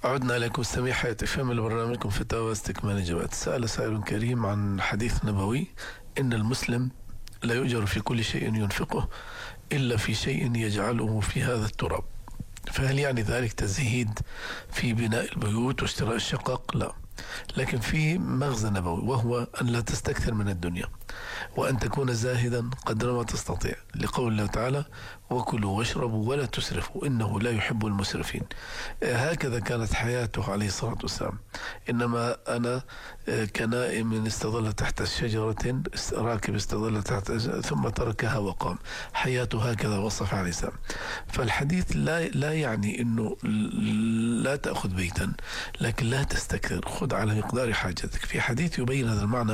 عدنا إليكم مستمعي حياة FM لبرنامجكم فتاوى استكمال الإجابات. سأل سائل كريم عن حديث نبوي إن المسلم لا يؤجر في كل شيء ينفقه إلا في شيء يجعله في هذا التراب، فهل يعني ذلك تزهيد في بناء البيوت واشتراء الشقق؟ لا، لكن في مغزى نبوي، وهو أن لا تستكثر من الدنيا وأن تكون زاهدا قدر ما تستطيع، لقول الله تعالى: وكلوا واشربوا ولا تسرفوا إنه لا يحب المسرفين. هكذا كانت حياته عليه الصلاة والسلام. إنما أنا كنائم استظل تحت الشجرة، راكب استظل تحت ثم تركها وقام. حياته هكذا وصف عليه السلام. فالحديث لا يعني أنه لا تأخذ بيتا، لكن لا تستكثر، خذ على مقدار حاجتك. في حديث يبين هذا المعنى،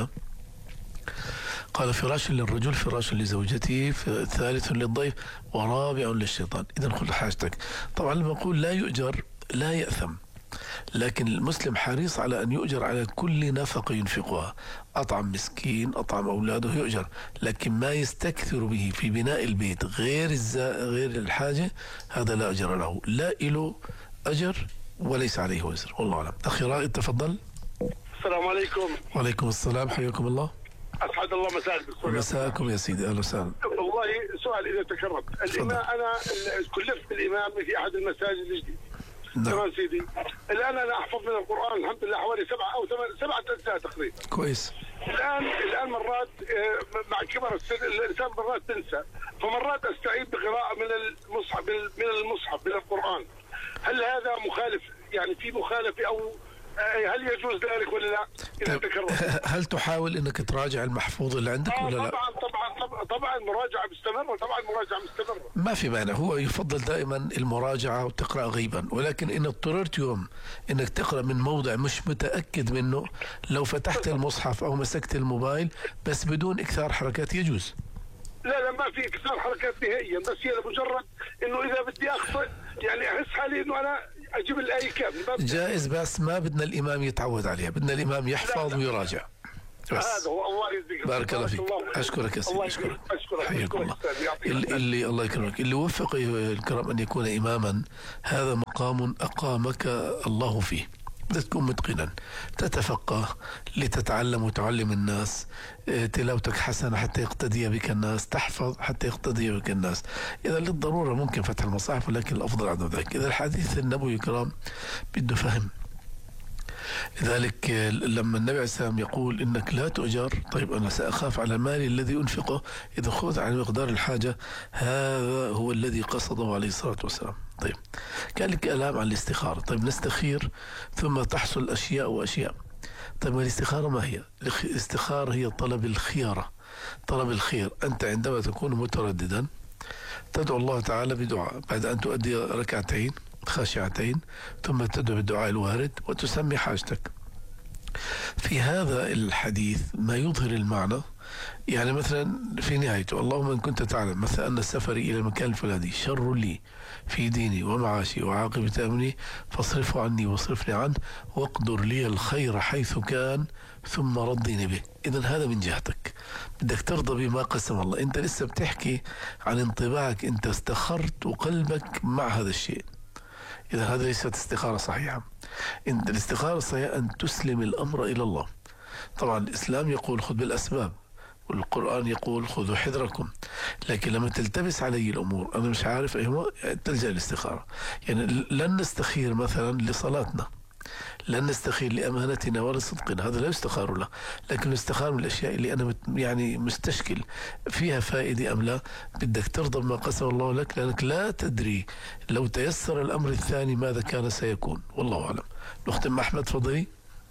قال: فراش للرجل فراش لزوجته، ثالث للضيف ورابع للشيطان. إذن خذ حاجتك. طبعا لما نقول لا يؤجر لا يأثم، لكن المسلم حريص على أن يؤجر على كل نفقة ينفقها. أطعم مسكين، أطعم أولاده، يؤجر، لكن ما يستكثر به في بناء البيت غير الحاجة، هذا لا أجر له، لا له أجر وليس عليه وزر. والله أعلم. أخي رائد تفضل. السلام عليكم. وعليكم السلام، حياكم الله. أسعد الله مساءك. مساءكم يا سيدي، أهلا وسهلا. والله سؤال إذا تكرمت. الإمام أنا كلفت الإمام في أحد المساجد الجديدة. تمام سيدي. الآن أنا أحفظ من القرآن الحمد لله حوالي 7 أو 7 أجزاء تقريبا. كويس. الآن مرات مع كبر السن الإنسان مرات تنسى، فمرات أستعيد بقراءة من المصحف من القرآن. هل هذا مخالف؟ يعني في مخالفة أو هل يجوز ذلك ولا لا؟ هل تحاول انك تراجع المحفوظ اللي عندك ولا لا؟ طبعا مراجعه مستمره. ما في مانع، هو يفضل دائما المراجعه وتقرا غيبا، ولكن ان اضطررت يوم انك تقرا من موضع مش متاكد منه، لو فتحت المصحف او مسكت الموبايل بس بدون اكثار حركات يجوز. لا ما في اكثار حركات نهائيا، بس هي مجرد انه اذا بدي اخطئ يعني احس حالي انه انا اجيب الايه كامله. جائز، بس ما بدنا الامام يتعود عليها، بدنا الامام يحفظ ويراجع بس. هذا هو. الله يجزيك. بارك الله فيك. اشكرك يا سيدي. اشكرك. حياك الله. اللي الله يكرمك، اللي وفق الكرام ان يكون اماما، هذا مقام اقامك الله فيه. بدك تكون متقنا، تتفقه لتتعلم وتعلم الناس، تلاوتك حسنة حتى يقتدي بك الناس، تحفظ حتى يقتدي بك الناس. إذا للضرورة ممكن فتح المصاحف، ولكن الأفضل عدم ذلك. إذا الحديث النبوي الكرام بده فهم، لذلك لما النبي عليه السلام يقول إنك لا تؤجر، طيب أنا سأخاف على مالي الذي أنفقه، إذا خذ على مقدار الحاجة. هذا هو الذي قصده عليه الصلاة والسلام. طيب كان لك كلام عن الاستخارة. طيب نستخير ثم تحصل أشياء وأشياء. طيب الاستخارة ما هي؟ الاستخارة هي طلب الخيارة، طلب الخير. أنت عندما تكون مترددا تدعو الله تعالى بدعاء بعد أن تؤدي ركعتين خاشعتين، ثم تدعو بالدعاء الوارد وتسمي حاجتك. في هذا الحديث ما يظهر المعنى، يعني مثلا في نهايته: اللهم إن كنت تعلم مثلا أن السفر إلى المكان الفلاني شر لي في ديني ومعاشي وعاقبة أمري فاصرفه عني واصرفني عنه واقدر لي الخير حيث كان ثم ردني به. إذن هذا من جهتك، بدك ترضى بما قسم الله. أنت لسه بتحكي عن انطباعك، أنت استخرت وقلبك مع هذا الشيء. إذا هذا ليست استخارة صحيحة. إن الاستخارة الصحيحة أن تسلم الأمر إلى الله. طبعا الإسلام يقول خذ بالأسباب، والقرآن يقول خذوا حذركم، لكن لما تلتبس علي الأمور أنا مش عارف أيوة، تلجأ الاستخارة. يعني لن نستخير مثلا لصلاتنا، لن نستخير لأمانتنا ولا صدقنا، هذا لا يستخار له، لكن نستخار من الأشياء اللي أنا يعني مستشكل فيها فائدة أم لا. بدك ترضى بما قسم الله لك، لأنك لا تدري لو تيسر الأمر الثاني ماذا كان سيكون. والله أعلم. نختم مع أحمد. تفضلي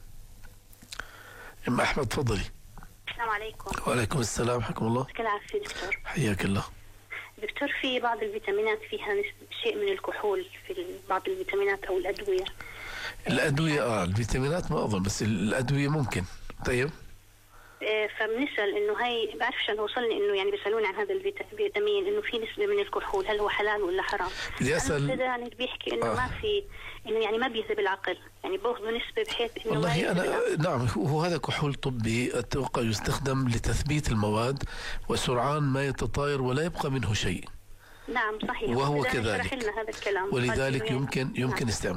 أم أحمد، تفضلي. السلام عليكم. وعليكم السلام، حياكم الله. يعطيك العافية دكتور. حياك الله. دكتور، في بعض الفيتامينات فيها شيء من الكحول في بعض الفيتامينات أو الأدوية. الأدوية الفيتامينات ما أظن، بس الأدوية ممكن. طيب فبنسأل إنه هي بعرفش أنا وصلني إنه يعني بيسألوني عن هذا الفيتامين إنه في نسبة من الكحول، هل هو حلال ولا حرام؟ بدي أسأل. أنا يعني بيحكي إنه ما في، إنه يعني ما بيذهب العقل، يعني باخذوا نسبة بحيث إنه والله أنا نعم، هو هذا كحول طبي أتوقع يستخدم لتثبيت المواد وسرعان ما يتطاير ولا يبقى منه شيء. نعم صحيح. وهو كذلك، هذا الكلام. ولذلك يمكن استعماله.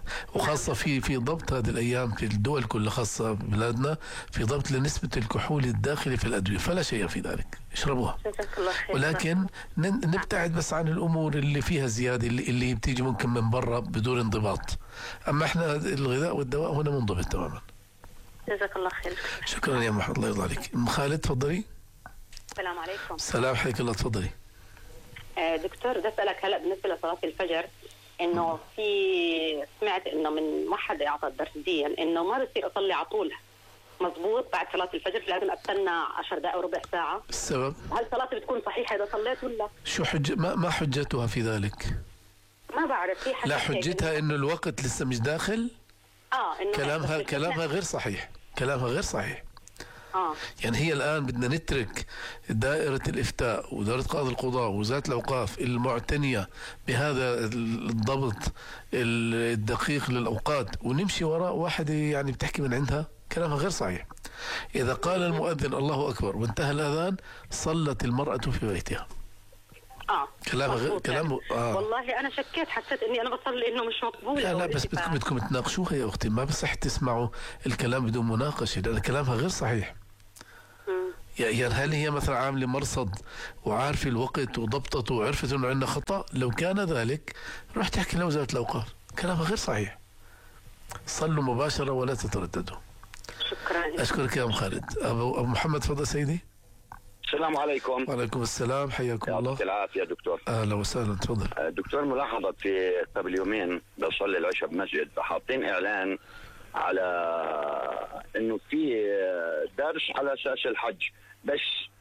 وخاصة في ضبط هذه الأيام في الدول كلها، خاصة بلادنا، في ضبط لنسبة الكحول الداخلي في الأدوية، فلا شيء في ذلك، اشربوها. ولكن نبتعد بس عن الأمور اللي فيها زيادة، اللي بتيجي ممكن من برا بدون انضباط. أما احنا الغذاء والدواء هنا منضبط تماما. جزاك الله خير. شكرا يا محمد، الله يرضى عليك. أم خالد تفضلي. السلام عليكم. السلام، حياك الله، تفضلي. دكتور بدي اسالك هلا بالنسبه لصلاه الفجر، انه سمعت انه من واحد اعطى درس دين انه ما بصير اصلي على طول مضبوط بعد صلاه الفجر، لازم استنى 10 دقائق وربع ساعه. السبب؟ هل صلاتي بتكون صحيحه اذا صليت ولا؟ شو ما حجتها في ذلك؟ ما بعرف. في حاجه لا، حجتها انه الوقت لسه مش داخل. انه كلامها غير صحيح، كلامها غير صحيح. يعني هي الآن بدنا نترك دائرة الإفتاء ودائرة قاضي القضاء ووزارة الأوقاف المعتنية بهذا الضبط الدقيق للأوقات، ونمشي وراء واحدة يعني بتحكي من عندها، كلامها غير صحيح. إذا قال المؤذن الله أكبر وانتهى الأذان صلت المرأة في بيتها. كلامها غير كلامه. والله أنا شكيت، حسيت إني أنا بصلي إنه مش مقبول. لا بس بدكم تناقشوها يا أختي، ما بصح تسمعوا الكلام بدون مناقشة، لأن كلامها غير صحيح. يعني هل هي مثلا عاملة مرصد وعارفة الوقت وضبطته وعرفت انه عندنا خطأ؟ لو كان ذلك روح تحكي لوزارة الأوقاف، كلامها غير صحيح. صلوا مباشرة ولا تترددوا. شكرا. أشكرك يا أم خالد. أبو محمد تفضل سيدي. السلام عليكم. وعليكم السلام، حياكم الله. يعطيك العافية دكتور. أهلا وسهلا، تفضل. دكتور، ملاحظة في قبل يومين بصلي العشاء بمسجد، فحاطين إعلان على إنه في درس على أساس الحج، بس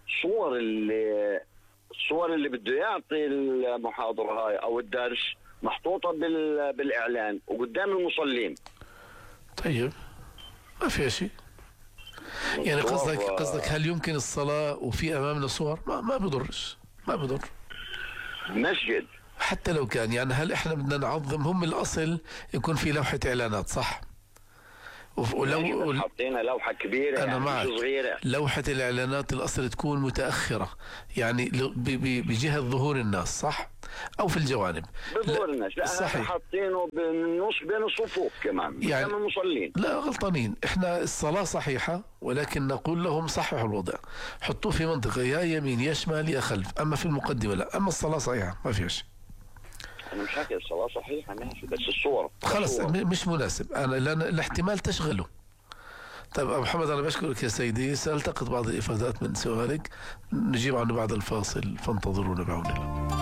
الصور اللي بده يعطي المحاضرة هاي أو الدرس محطوطة بالإعلان وقدام المصلين. طيب ما في شيء. يعني قصدك هل يمكن الصلاة وفي أمامنا صور؟ ما بضرش، ما بضر. مسجد حتى لو كان، يعني هل إحنا بدنا نعظم؟ هم الأصل يكون في لوحة إعلانات، صح؟ ولو حطينا لوحة كبيرة أنا يعني معك. مش صغيرة. لوحة الإعلانات الأصل تكون متأخرة، يعني بجهة ظهور الناس، صح؟ أو في الجوانب. بظهور الناس، لا صحيح. حاطينه بالنص بين الصفوف كمان يعني قدام المصلين. لا غلطانين، إحنا الصلاة صحيحة، ولكن نقول لهم صححوا الوضع، حطوه في منطقة يا يمين يا شمال يا خلف، أما في المقدمة لا، أما الصلاة صحيحة ما فيش. أنا مش حاكي الصلاة صحيحة ماشي، بس الصور خلص مش مناسب، أنا لأن الاحتمال تشغله. طيب أبو محمد، أنا بشكرك يا سيدي، سألتقط بعض الإفادات من سؤالك، نجيب عنه بعد الفاصل، فانتظرونا بعون الله.